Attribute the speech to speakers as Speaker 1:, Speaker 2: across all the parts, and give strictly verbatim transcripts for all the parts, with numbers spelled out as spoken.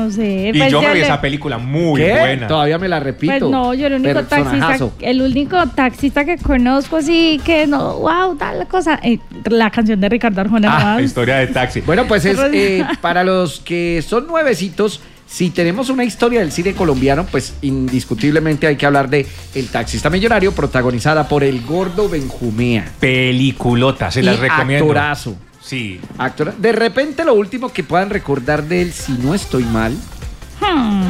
Speaker 1: no sé.
Speaker 2: Y
Speaker 1: pues
Speaker 2: yo me vi
Speaker 1: le...
Speaker 2: esa película muy
Speaker 3: ¿Qué?
Speaker 2: Buena.
Speaker 3: Todavía me la repito.
Speaker 1: Pues no, yo el único taxista, el único taxista que conozco así que no, wow, tal cosa, eh, la canción de Ricardo Arjona.
Speaker 2: Ah, historia de taxi.
Speaker 3: Bueno, pues es eh, para los que son nuevecitos. Si tenemos una historia del cine colombiano, pues indiscutiblemente hay que hablar de El taxista millonario, protagonizada por el gordo Benjumea.
Speaker 2: Peliculota, se las
Speaker 3: y
Speaker 2: recomiendo.
Speaker 3: Actorazo.
Speaker 2: Sí.
Speaker 3: Actora. De repente, lo último que puedan recordar de él, si no estoy mal,
Speaker 1: Hmm.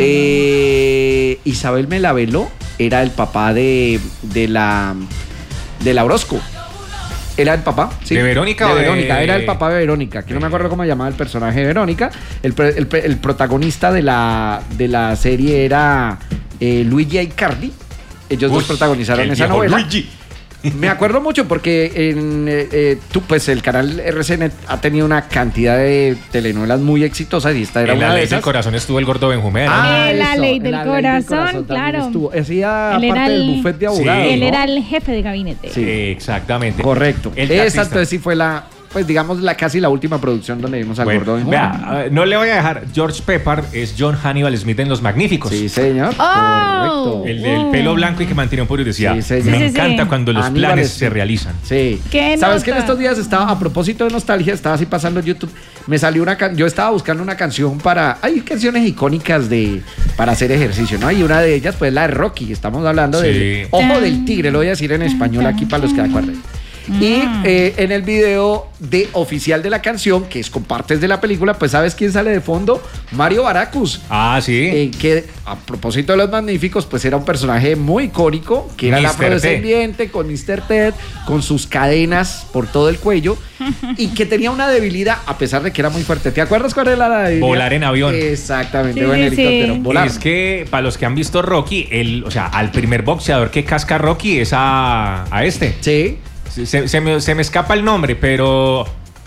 Speaker 3: eh, Isabel Melavelo era el papá de, de la de la Orozco. ¿Era el papá? Sí.
Speaker 2: ¿De Verónica
Speaker 3: de
Speaker 2: o de...?
Speaker 3: Verónica, era el papá de Verónica, que no me acuerdo cómo llamaba el personaje de Verónica. El, el, el protagonista de la, de la serie era eh, Luigi Icardi. Ellos
Speaker 2: Uy,
Speaker 3: dos protagonizaron esa
Speaker 2: viejo
Speaker 3: novela.
Speaker 2: Luigi.
Speaker 3: Me acuerdo mucho porque en eh, eh, tú, pues el canal R C N ha tenido una cantidad de telenovelas muy exitosas y esta era
Speaker 2: En
Speaker 3: una
Speaker 2: La
Speaker 3: de
Speaker 2: Ley
Speaker 3: esas.
Speaker 2: del Corazón estuvo el gordo Benjumea. ¿no?
Speaker 3: Ah,
Speaker 1: Eh, La
Speaker 3: eso,
Speaker 1: Ley
Speaker 3: en
Speaker 1: del
Speaker 3: La
Speaker 1: Corazón,
Speaker 3: también
Speaker 1: claro.
Speaker 3: estuvo. Hacía
Speaker 1: Él era
Speaker 3: parte del
Speaker 1: el-
Speaker 3: bufete de
Speaker 2: Sí.
Speaker 3: abogados.
Speaker 1: Él
Speaker 3: ¿no?
Speaker 1: era el jefe de gabinete.
Speaker 3: Sí.
Speaker 2: Exactamente.
Speaker 3: Correcto.
Speaker 2: El
Speaker 3: Esa
Speaker 2: taxista.
Speaker 3: entonces sí fue la, pues digamos, la casi la última producción donde vimos al
Speaker 2: Bueno,
Speaker 3: gordo Benjumea.
Speaker 2: vea, eh, no le voy a dejar. George Peppard es John Hannibal Smith en Los Magníficos.
Speaker 3: Sí, señor.
Speaker 1: Oh.
Speaker 3: Correcto.
Speaker 2: El del pelo blanco y que mantiene un puro y decía,
Speaker 3: Sí, señor.
Speaker 2: me
Speaker 1: Sí, sí,
Speaker 2: encanta
Speaker 1: sí.
Speaker 2: cuando los
Speaker 3: Aníbal
Speaker 2: planes
Speaker 3: Smith.
Speaker 2: se realizan.
Speaker 3: Sí.
Speaker 1: ¿Qué
Speaker 3: ¿Sabes que en
Speaker 1: nota?
Speaker 3: estos días estaba, a propósito de nostalgia, estaba así pasando YouTube, me salió una can yo estaba buscando una canción para, hay canciones icónicas de para hacer ejercicio, ¿no? Y una de ellas, pues la de Rocky, estamos hablando
Speaker 2: Sí.
Speaker 3: de Ojo del Tigre, lo voy a decir en español aquí para los que acuerden. Y eh, en el video de oficial de la canción, que es con partes de la película, pues ¿sabes quién sale de fondo? Mario Baracus.
Speaker 2: Ah, sí.
Speaker 3: Eh, que a propósito de Los Magníficos, pues era un personaje muy icónico, que era el
Speaker 2: mister
Speaker 3: afrodescendiente con mister Ted, con sus cadenas por todo el cuello, y que tenía una debilidad, a pesar de que era muy fuerte. ¿Te acuerdas cuál era la debilidad?
Speaker 2: Volar en avión.
Speaker 3: Exactamente,
Speaker 1: Sí,
Speaker 3: o en
Speaker 1: sí, sí.
Speaker 3: helicóptero. Volar.
Speaker 2: Es que para los que han visto Rocky, el, o sea, al primer boxeador que casca Rocky es a, a este.
Speaker 3: Sí.
Speaker 2: Se, se me, se me escapa el nombre, pero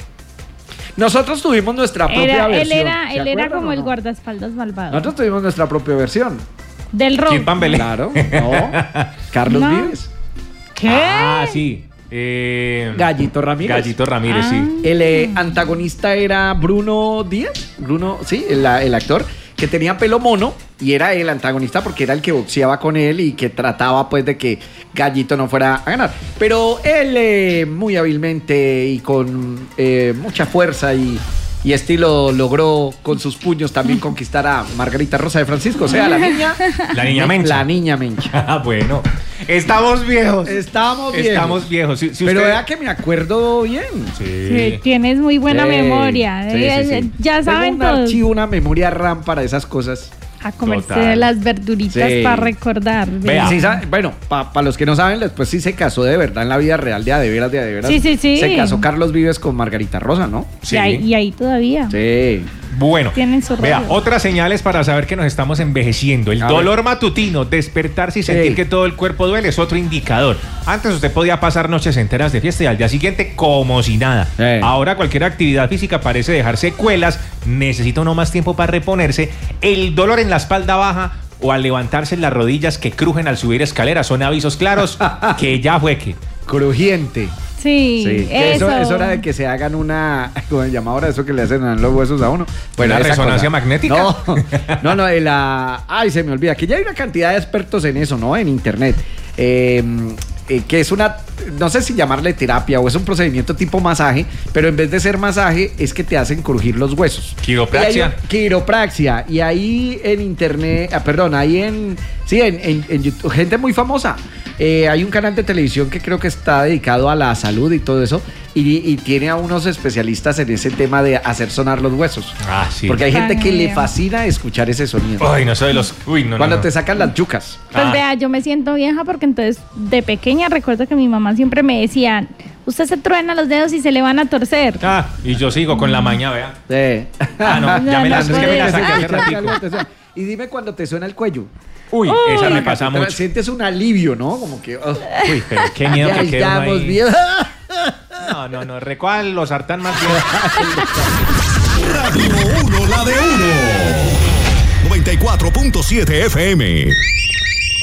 Speaker 3: Nosotros tuvimos nuestra propia
Speaker 1: Era, él
Speaker 3: versión.
Speaker 1: era,
Speaker 3: ¿se
Speaker 1: él era
Speaker 3: acuerdan
Speaker 1: como
Speaker 3: o
Speaker 1: el
Speaker 3: no?
Speaker 1: guardaespaldas malvado.
Speaker 3: Nosotros tuvimos nuestra propia versión.
Speaker 1: Del rock.
Speaker 2: Kid Van Belén.
Speaker 3: Claro. No. Carlos
Speaker 1: No.
Speaker 3: Vives.
Speaker 1: ¿Qué?
Speaker 2: Ah, sí. Eh,
Speaker 3: Gallito Ramírez.
Speaker 2: Gallito Ramírez,
Speaker 1: Ah.
Speaker 2: sí.
Speaker 3: El eh, antagonista era Bruno Díaz, Bruno, sí, el, el actor, que tenía pelo mono y era el antagonista porque era el que boxeaba con él y que trataba pues de que Gallito no fuera a ganar. Pero él eh, muy hábilmente y con eh, mucha fuerza y, y estilo logró con sus puños también conquistar a Margarita Rosa de Francisco, o sea, la niña...
Speaker 2: La niña Mencha.
Speaker 3: La niña Mencha.
Speaker 2: Ah, bueno. Estamos viejos.
Speaker 3: Estamos viejos.
Speaker 2: Estamos viejos. Si, si
Speaker 3: Pero
Speaker 2: usted-
Speaker 3: vea que me acuerdo bien.
Speaker 2: Sí.
Speaker 1: Sí, tienes muy buena
Speaker 3: Sí,
Speaker 1: memoria.
Speaker 3: sí,
Speaker 1: Eh,
Speaker 3: sí, sí.
Speaker 1: Ya
Speaker 3: Tengo
Speaker 1: saben
Speaker 3: un
Speaker 1: todos.
Speaker 3: archivo, una memoria RAM para esas cosas.
Speaker 1: A comerse
Speaker 2: Total.
Speaker 1: las verduritas
Speaker 3: Sí.
Speaker 1: para recordar.
Speaker 2: Vea.
Speaker 3: Sí, sa- bueno, para los que no saben, después sí se casó de verdad en la vida real, de a de veras, de a de veras.
Speaker 1: Sí, sí, sí.
Speaker 3: Se casó Carlos Vives con Margarita Rosa, ¿no?
Speaker 2: Sí.
Speaker 1: Y, ahí, y ahí todavía.
Speaker 3: Sí.
Speaker 2: Bueno,
Speaker 1: Tienen su
Speaker 2: vea,
Speaker 1: rollo.
Speaker 2: otras señales para saber que nos estamos envejeciendo. El
Speaker 3: A
Speaker 2: dolor matutino, despertarse y sentir
Speaker 3: Sí.
Speaker 2: que todo el cuerpo duele es otro indicador. Antes usted podía pasar noches enteras de fiesta y al día siguiente como si nada.
Speaker 3: Sí.
Speaker 2: Ahora cualquier actividad física parece dejar secuelas, necesita uno más tiempo para reponerse. El dolor en la espalda baja o al levantarse en las rodillas que crujen al subir escaleras son avisos claros que ya fue que...
Speaker 3: Crujiente.
Speaker 1: Sí,
Speaker 3: Sí. Que
Speaker 1: eso.
Speaker 3: Eso es hora de que se hagan una. ¿Cómo se llama ahora eso que le hacen a los huesos a uno?
Speaker 2: ¿Una
Speaker 3: esa
Speaker 2: resonancia magnética?
Speaker 3: No, no, no. de La... Ay, se me olvida. Que ya hay una cantidad de expertos en eso, ¿no? En internet. Eh, eh, que es una. No sé si llamarle terapia o es un procedimiento tipo masaje, pero en vez de ser masaje, es que te hacen crujir los huesos.
Speaker 2: Quiropraxia.
Speaker 3: Y hay un- quiropraxia. Y ahí en internet. Ah, perdón, ahí en. Sí, en, en, en YouTube. Gente muy famosa. Eh, hay un canal de televisión que creo que está dedicado a la salud y todo eso. Y, y tiene a unos especialistas en ese tema de hacer sonar los huesos.
Speaker 2: Ah, sí.
Speaker 3: Porque hay gente que le
Speaker 1: Ay,
Speaker 3: fascina escuchar ese sonido.
Speaker 2: Ay, no soy de los... Uy, no, no,
Speaker 3: Cuando
Speaker 2: no.
Speaker 3: te sacan las yucas.
Speaker 1: Pues
Speaker 2: Ah.
Speaker 1: vea, yo me siento vieja porque entonces de pequeña recuerdo que mi mamá siempre me decía, usted se truena los dedos y se le van a torcer.
Speaker 2: Ah, y yo sigo con la maña, vea.
Speaker 3: Sí.
Speaker 2: Ah, no, ya me la, es
Speaker 1: No,
Speaker 2: que me la
Speaker 1: no
Speaker 2: saqué hace
Speaker 1: puede.
Speaker 2: ratico.
Speaker 3: Y dime cuando te suena el cuello.
Speaker 2: Uy,
Speaker 1: Uy.
Speaker 2: esa me
Speaker 3: Acá
Speaker 2: pasa
Speaker 3: te-
Speaker 2: mucho.
Speaker 3: Sientes un alivio, ¿no? Como que. oh,
Speaker 2: Uy, pero qué miedo
Speaker 3: ya
Speaker 2: que quede uno
Speaker 3: estamos
Speaker 2: ahí.
Speaker 3: bien.
Speaker 2: No, no, no, recuál los sartán más bien.
Speaker 4: Radio uno, la de uno. noventa y cuatro punto siete F M.